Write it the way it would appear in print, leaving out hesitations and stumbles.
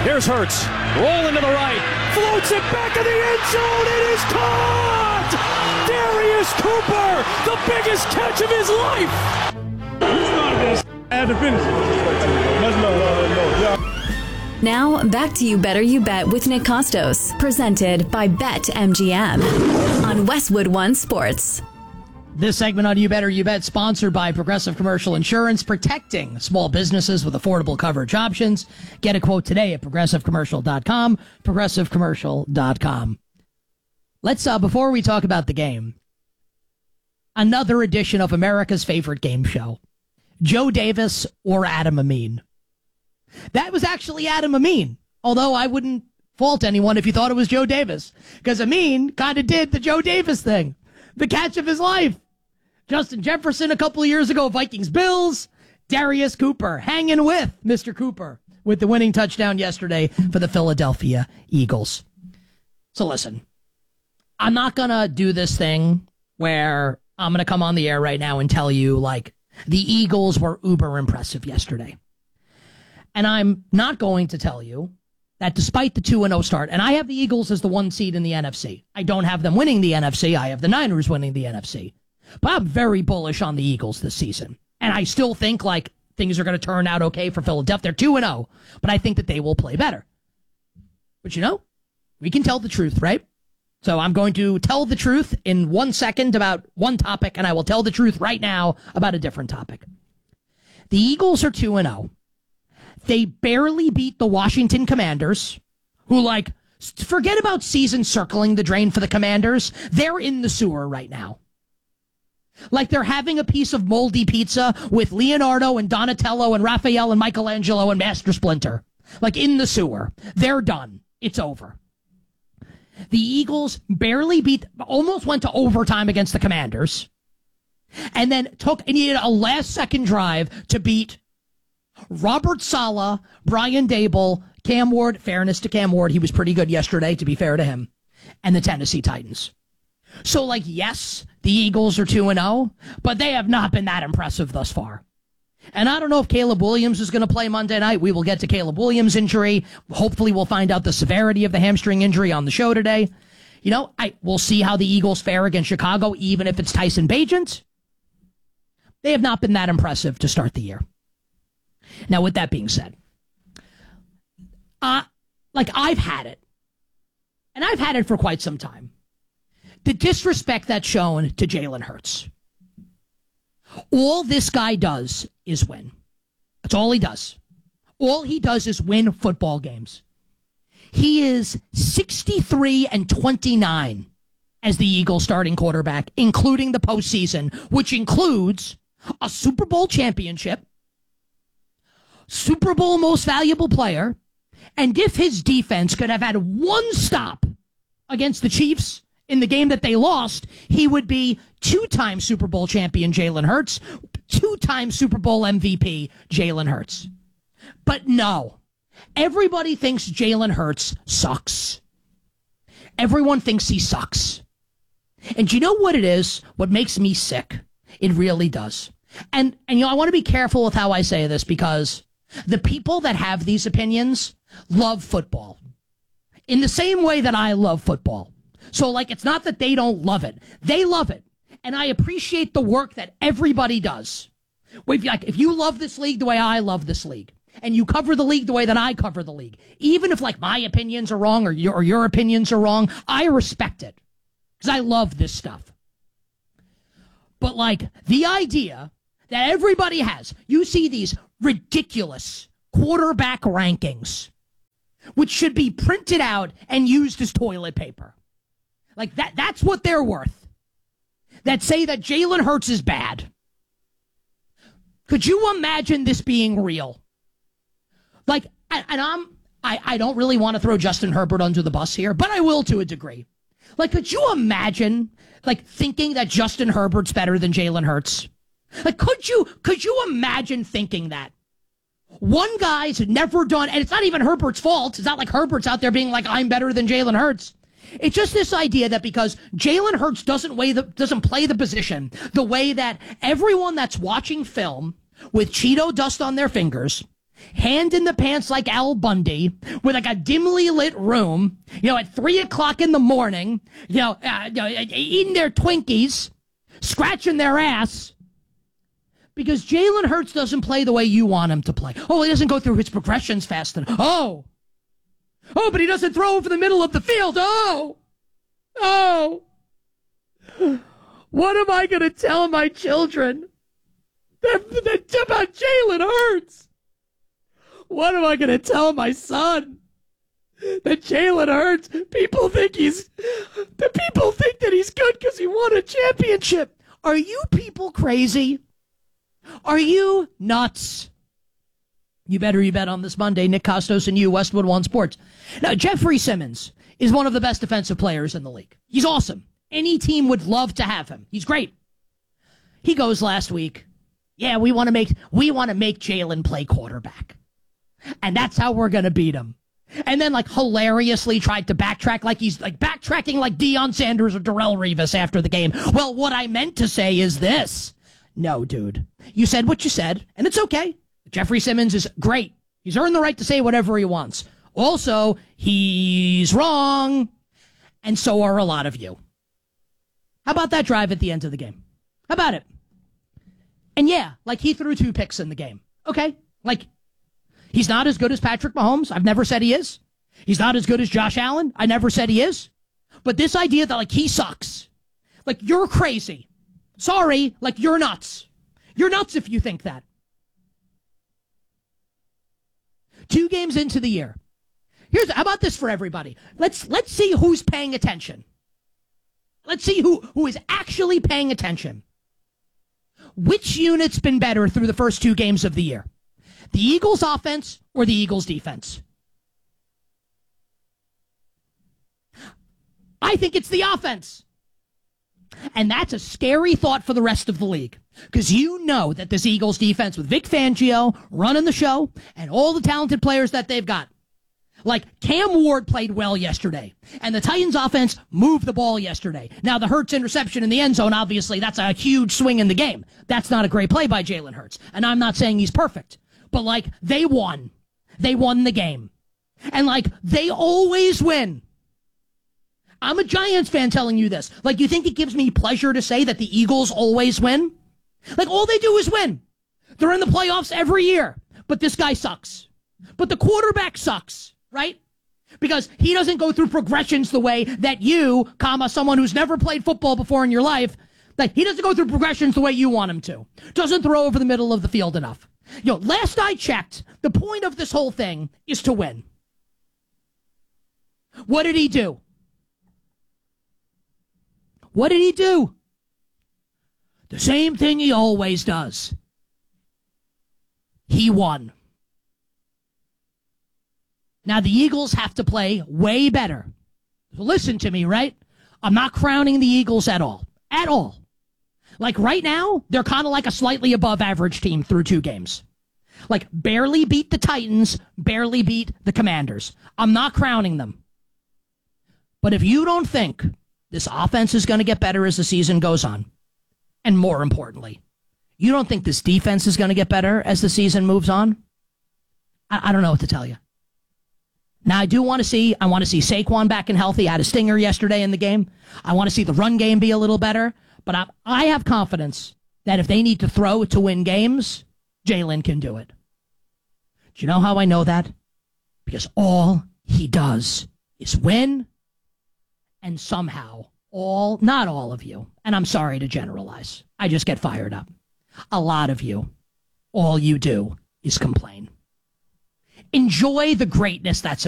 Here's Hurts, rolling to the right, floats it back in the end zone. It is caught! Darius Cooper, the biggest catch of his life. I had to finish it. Much love. Now, back to You Better You Bet with Nick Costos, presented by BetMGM on Westwood One Sports. This segment on You Better You Bet, sponsored by Progressive Commercial Insurance, protecting small businesses with affordable coverage options. Get a quote today at progressivecommercial.com, progressivecommercial.com. Let's, before we talk about the game, another edition of America's favorite game show, Joe Davis or Adam Amin. That was actually Adam Amin, although I wouldn't fault anyone if you thought it was Joe Davis, because Amin kind of did the Joe Davis thing, the catch of his life. Justin Jefferson a couple of years ago, Vikings-Bills. Darius Cooper hanging with Mr. Cooper with the winning touchdown yesterday for the Philadelphia Eagles. So listen, I'm not going to do this thing where I'm going to come on the air right now and tell you, like, the Eagles were uber impressive yesterday. And I'm not going to tell you that despite the 2-0 start, and I have the Eagles as the 1 seed in the NFC. I don't have them winning the NFC. I have the Niners winning the NFC. But I'm very bullish on the Eagles this season. And I still think, like, things are going to turn out okay for Philadelphia. They're 2-0, but I think that they will play better. But, you know, we can tell the truth, right? So I'm going to tell the truth in 1 second about one topic, and I will tell the truth right now about a different topic. The Eagles are 2-0. They barely beat the Washington Commanders, who, like, forget about season circling the drain for the Commanders. They're in the sewer right now. Like they're having a piece of moldy pizza with Leonardo and Donatello and Raphael and Michelangelo and Master Splinter. Like in the sewer. They're done. It's over. The Eagles barely almost went to overtime against the Commanders. And then needed a last-second drive to beat Robert Saleh, Brian Dable, Cam Ward. Fairness to Cam Ward, he was pretty good yesterday, to be fair to him. And the Tennessee Titans. So, like, yes, the Eagles are 2-0, but they have not been that impressive thus far. And I don't know if Caleb Williams is going to play Monday night. We will get to Caleb Williams' injury. Hopefully we'll find out the severity of the hamstring injury on the show today. You know, we'll see how the Eagles fare against Chicago, even if it's Tyson Bagent. They have not been that impressive to start the year. Now, with that being said, I've had it. And I've had it for quite some time. The disrespect that's shown to Jalen Hurts. All this guy does is win. That's all he does. All he does is win football games. He is 63-29 as the Eagles starting quarterback, including the postseason, which includes a Super Bowl championship, Super Bowl most valuable player, and if his defense could have had one stop against the Chiefs in the game that they lost, he would be two-time Super Bowl champion Jalen Hurts, two-time Super Bowl MVP Jalen Hurts. But no, everybody thinks Jalen Hurts sucks. Everyone thinks he sucks. And you know what it is? What makes me sick? It really does. And you know, I want to be careful with how I say this because the people that have these opinions love football in the same way that I love football. So, like, it's not that they don't love it. They love it. And I appreciate the work that everybody does. If you love this league the way I love this league, and you cover the league the way that I cover the league, even if, like, my opinions are wrong or your opinions are wrong, I respect it. Because I love this stuff. But, like, the idea that everybody has, you see these ridiculous quarterback rankings, which should be printed out and used as toilet paper. Like, that's what they're worth. That say that Jalen Hurts is bad. Could you imagine this being real? Like, and I don't really want to throw Justin Herbert under the bus here, but I will to a degree. Like, could you imagine, like, thinking that Justin Herbert's better than Jalen Hurts? Like, could you imagine thinking that? One guy's never done, and it's not even Herbert's fault. It's not like Herbert's out there being like, I'm better than Jalen Hurts. It's just this idea that because Jalen Hurts doesn't play the position the way that everyone that's watching film with Cheeto dust on their fingers hand in the pants like Al Bundy, with like a dimly lit room, at 3 o'clock in the morning, eating their Twinkies, scratching their ass, because Jalen Hurts doesn't play the way you want him to play. Oh, he doesn't go through his progressions fast enough. Oh, but he doesn't throw over the middle of the field. Oh. What am I going to tell my children about Jalen Hurts? What am I going to tell my son? That Jalen Hurts, people think that he's good because he won a championship. Are you people crazy? Are you nuts? You bet on this Monday. Nick Costos and you, Westwood One Sports. Now, Jeffrey Simmons is one of the best defensive players in the league. He's awesome. Any team would love to have him. He's great. He goes last week, yeah, we want to make Jalen play quarterback. And that's how we're going to beat him. And then, hilariously tried to backtrack like he's, backtracking like Deion Sanders or Darrelle Revis after the game. Well, what I meant to say is this. No, dude. You said what you said, and it's okay. Jeffrey Simmons is great. He's earned the right to say whatever he wants. Also, he's wrong, and so are a lot of you. How about that drive at the end of the game? How about it? And yeah, he threw 2 picks in the game. Okay? He's not as good as Patrick Mahomes. I've never said he is. He's not as good as Josh Allen. I never said he is. But this idea that, he sucks. You're crazy. Sorry, you're nuts. You're nuts if you think that. 2 games into the year. How about this for everybody? Let's see who's paying attention. Let's see who is actually paying attention. Which unit's been better through the first 2 games of the year? The Eagles' offense or the Eagles' defense? I think it's the offense. And that's a scary thought for the rest of the league. Because you know that this Eagles defense with Vic Fangio running the show and all the talented players that they've got. Cam Ward played well yesterday. And the Titans offense moved the ball yesterday. Now, the Hurts interception in the end zone, obviously, that's a huge swing in the game. That's not a great play by Jalen Hurts. And I'm not saying he's perfect. But, they won. They won the game. And, they always win. I'm a Giants fan telling you this. You think it gives me pleasure to say that the Eagles always win? All they do is win. They're in the playoffs every year. But this guy sucks. But the quarterback sucks, right? Because he doesn't go through progressions the way that you, someone who's never played football before in your life, he doesn't go through progressions the way you want him to. Doesn't throw over the middle of the field enough. Last I checked, the point of this whole thing is to win. What did he do? What did he do? The same thing he always does. He won. Now, the Eagles have to play way better. Listen to me, right? I'm not crowning the Eagles at all. At all. Right now, they're kind of like a slightly above average team through 2 games. Barely beat the Titans, barely beat the Commanders. I'm not crowning them. But if you don't think this offense is going to get better as the season goes on, and more importantly, you don't think this defense is going to get better as the season moves on, I don't know what to tell you. Now, I want to see Saquon back and healthy. I had a stinger yesterday in the game. I want to see the run game be a little better. But I have confidence that if they need to throw to win games, Jalen can do it. Do you know how I know that? Because all he does is win, and somehow not all of you, and I'm sorry to generalize, I just get fired up. A lot of you, all you do is complain. Enjoy the greatness that's